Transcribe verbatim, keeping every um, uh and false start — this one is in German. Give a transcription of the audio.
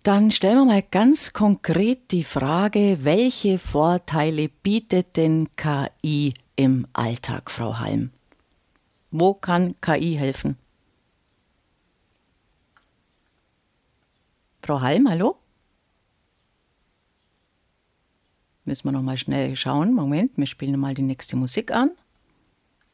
Dann stellen wir mal ganz konkret die Frage, welche Vorteile bietet denn K I im Alltag, Frau Halm? Wo kann K I helfen? Frau Halm, hallo? Müssen wir noch mal schnell schauen. Moment, wir spielen mal die nächste Musik an.